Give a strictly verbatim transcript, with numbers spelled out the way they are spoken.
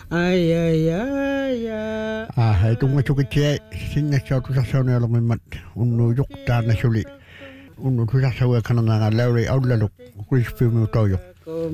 Ai ai ai ai. Ah, hei tunga tuki tia singa sau tu sasau ne alo mat unu yuk ta na suli unu tu sasau e kana nga laure au lalu kuis filmu toyo.